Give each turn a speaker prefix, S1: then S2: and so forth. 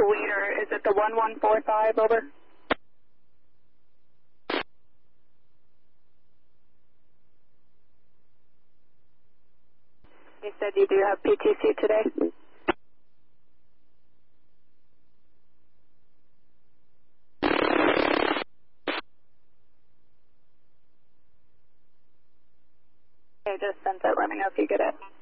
S1: leader. Is it the 1145, over? You said you do have PTC today? Okay, just sent it. Let me know if you get it.